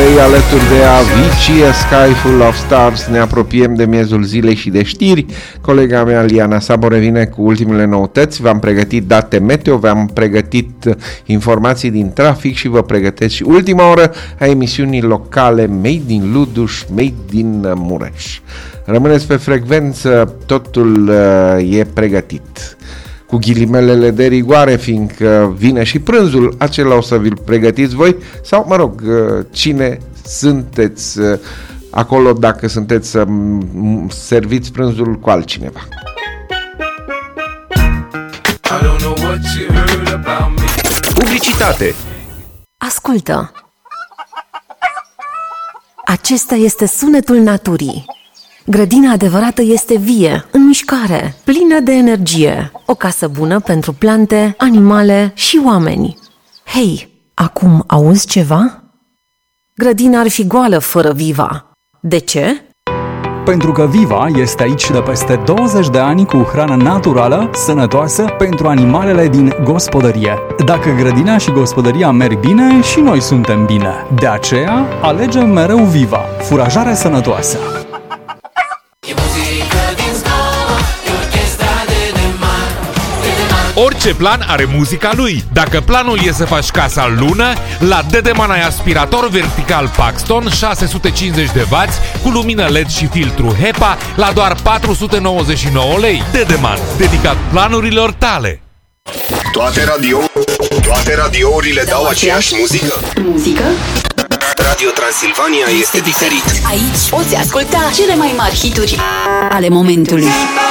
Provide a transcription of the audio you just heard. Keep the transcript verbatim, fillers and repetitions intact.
Play alături de Avicii, A Sky Full of Stars. Ne apropiem de miezul zilei și de știri. Colega mea Liana Sabo revine cu ultimele noutăți. V-am pregătit date meteo, v-am pregătit informații din trafic și vă pregătesc și ultima oră a emisiunii locale Made in Luduș, Made in Mureș. Rămâneți pe frecvență, totul uh, e pregătit. Cu ghilimelele de rigoare, fiindcă vine și prânzul, acela o să vi-l pregătiți voi, sau, mă rog, cine sunteți acolo, dacă sunteți să serviți prânzul cu altcineva. Publicitate. Ascultă. Acesta este sunetul naturii. Grădina adevărată este vie, în mișcare, plină de energie. O casă bună pentru plante, animale și oameni. Hei, acum auzi ceva? Grădina ar fi goală fără Viva. De ce? Pentru că Viva este aici de peste douăzeci de ani cu hrană naturală, sănătoasă pentru animalele din gospodărie. Dacă grădina și gospodăria merg bine, și noi suntem bine. De aceea, alegem mereu Viva, furajare sănătoasă. Orice plan are muzica lui. Dacă planul e să faci casa în lună, la Dedeman ai aspirator vertical Paxton șase sute cincizeci de wați cu lumină L E D și filtru HEPA la doar patru sute nouăzeci și nouă lei. Dedeman, dedicat planurilor tale. Toate radio, toate radiourile dau aceeași muzică. Muzică? Radio Transilvania este diferit. Aici poți asculta cele mai mari hituri ale momentului.